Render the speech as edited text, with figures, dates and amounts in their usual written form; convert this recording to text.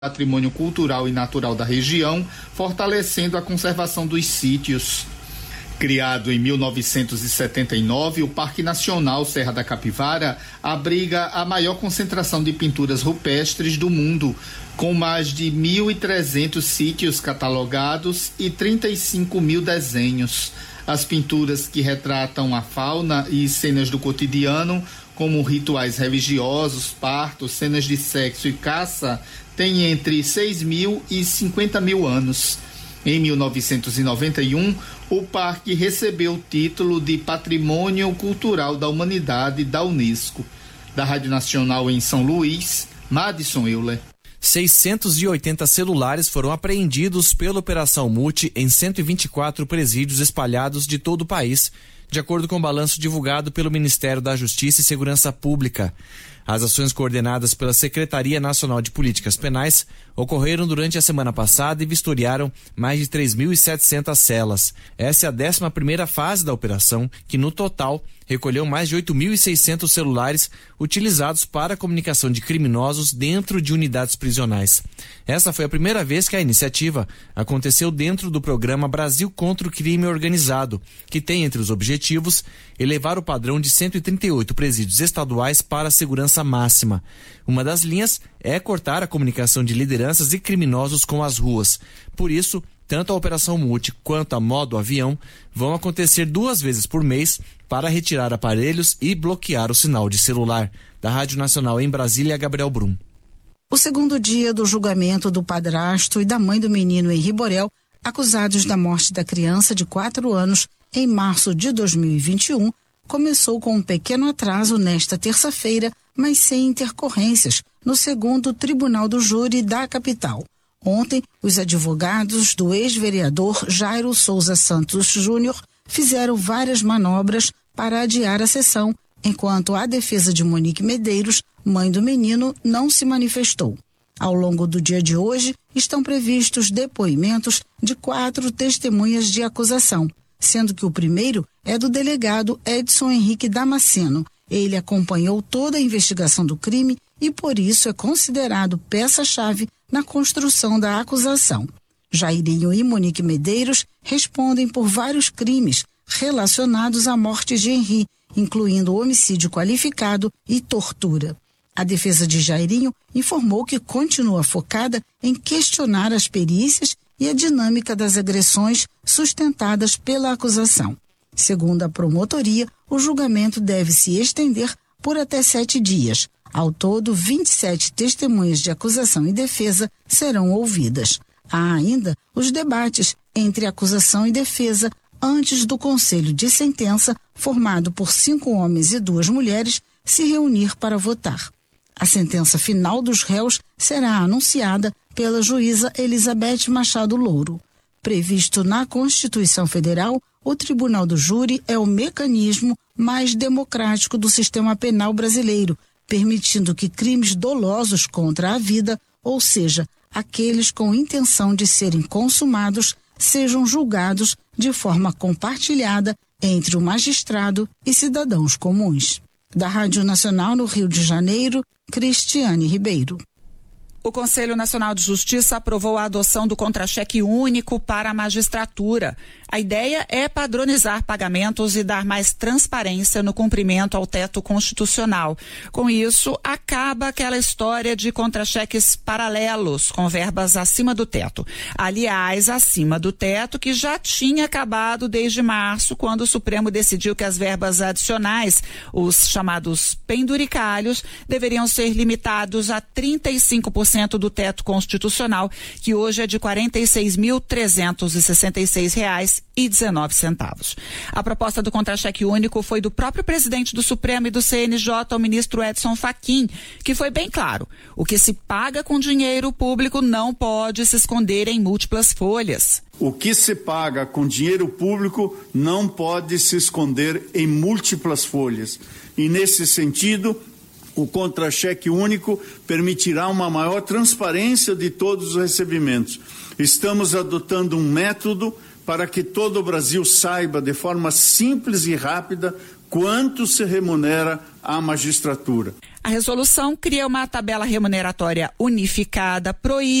patrimônio cultural e natural da região, fortalecendo a conservação dos sítios. Criado em 1979, o Parque Nacional Serra da Capivara abriga a maior concentração de pinturas rupestres do mundo, com mais de 1.300 sítios catalogados e 35 mil desenhos. As pinturas que retratam a fauna e cenas do cotidiano, como rituais religiosos, partos, cenas de sexo e caça, têm entre 6 mil e 50 mil anos. Em 1991, o parque recebeu o título de Patrimônio Cultural da Humanidade da Unesco. Da Rádio Nacional em São Luís, Madison Euler. 680 celulares foram apreendidos pela Operação Multi em 124 presídios espalhados de todo o país, de acordo com o balanço divulgado pelo Ministério da Justiça e Segurança Pública. As ações coordenadas pela Secretaria Nacional de Políticas Penais ocorreram durante a semana passada e vistoriaram mais de 3.700 celas. Essa é a 11ª fase da operação, que no total recolheu mais de 8.600 celulares utilizados para a comunicação de criminosos dentro de unidades prisionais. Essa foi a primeira vez que a iniciativa aconteceu dentro do programa Brasil contra o Crime Organizado, que tem entre os objetivos elevar o padrão de 138 presídios estaduais para a segurança máxima. Uma das linhas é cortar a comunicação de lideranças e criminosos com as ruas. Por isso, tanto a Operação Multi quanto a Modo Avião vão acontecer 2 vezes por mês para retirar aparelhos e bloquear o sinal de celular. Da Rádio Nacional em Brasília, Gabriel Brum. O segundo dia do julgamento do padrasto e da mãe do menino Henri Borel, acusados da morte da criança de 4 anos em março de 2021, começou com um pequeno atraso nesta terça-feira, mas sem intercorrências, no segundo Tribunal do Júri da capital. Ontem, os advogados do ex-vereador Jairo Souza Santos Júnior fizeram várias manobras para adiar a sessão, enquanto a defesa de Monique Medeiros, mãe do menino, não se manifestou. Ao longo do dia de hoje, estão previstos depoimentos de 4 testemunhas de acusação, sendo que o primeiro é do delegado Edson Henrique Damasceno. Ele acompanhou toda a investigação do crime e, por isso, é considerado peça-chave na construção da acusação. Jairinho e Monique Medeiros respondem por vários crimes relacionados à morte de Henri, incluindo homicídio qualificado e tortura. A defesa de Jairinho informou que continua focada em questionar as perícias e a dinâmica das agressões sustentadas pela acusação. Segundo a promotoria, o julgamento deve se estender por até 7 dias. Ao todo, 27 testemunhas de acusação e defesa serão ouvidas. Há ainda os debates entre acusação e defesa antes do conselho de sentença, formado por 5 homens e 2 mulheres, se reunir para votar. A sentença final dos réus será anunciada pela juíza Elizabeth Machado Louro. Previsto na Constituição Federal, o Tribunal do Júri é o mecanismo mais democrático do sistema penal brasileiro, permitindo que crimes dolosos contra a vida, ou seja, aqueles com intenção de serem consumados, sejam julgados de forma compartilhada entre o magistrado e cidadãos comuns. Da Rádio Nacional no Rio de Janeiro, Cristiane Ribeiro. O Conselho Nacional de Justiça aprovou a adoção do contra-cheque único para a magistratura. A ideia é padronizar pagamentos e dar mais transparência no cumprimento ao teto constitucional. Com isso, acaba aquela história de contra-cheques paralelos com verbas acima do teto. Aliás, acima do teto que já tinha acabado desde março, quando o Supremo decidiu que as verbas adicionais, os chamados penduricalhos, deveriam ser limitados a 35% do teto constitucional, que hoje é de R$ 46.366,19. A proposta do contra-cheque único foi do próprio presidente do Supremo e do CNJ, o ministro Edson Fachin, que foi bem claro: o que se paga com dinheiro público não pode se esconder em múltiplas folhas. O que se paga com dinheiro público não pode se esconder em múltiplas folhas. E, nesse sentido, o contra-cheque único permitirá uma maior transparência de todos os recebimentos. Estamos adotando um método para que todo o Brasil saiba de forma simples e rápida quanto se remunera à magistratura. A resolução cria uma tabela remuneratória unificada, proíbe